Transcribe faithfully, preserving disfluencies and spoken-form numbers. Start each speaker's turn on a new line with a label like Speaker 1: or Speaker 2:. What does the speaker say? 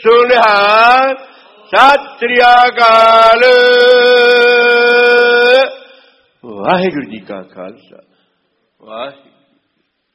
Speaker 1: ਸੁਨਿਹਾਰ ਸਤਿ ਸ੍ਰੀ ਅਕਾਲ। ਵਾਹਿਗੁਰੂ ਜੀ ਕਾ ਖਾਲਸਾ ਵਾਹਿਗੁਰੂ।